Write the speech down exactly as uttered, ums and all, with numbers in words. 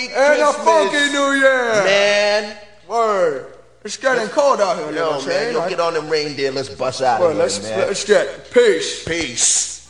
Merry And Christmas. a funky New Year. Man. Word. It's getting cold out here, Yo, little man, train. yo, get on them reindeer. Let's bust out Well, of here, let's, man. let's get it. Peace. Peace.